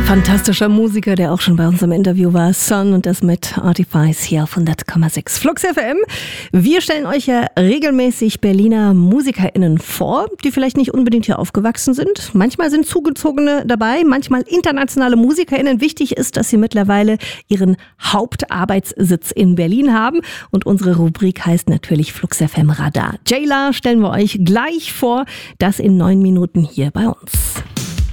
Fantastischer Musiker, der auch schon bei uns im Interview war, Sun, und das mit Artifice hier auf 100,6 Flux FM. Wir stellen euch ja regelmäßig Berliner MusikerInnen vor, die vielleicht nicht unbedingt hier aufgewachsen sind. Manchmal sind Zugezogene dabei, manchmal internationale MusikerInnen. Wichtig ist, dass sie mittlerweile ihren Hauptarbeitssitz in Berlin haben. Und unsere Rubrik heißt natürlich Flux FM Radar. Jayla stellen wir euch gleich vor, das in 9 Minuten hier bei uns.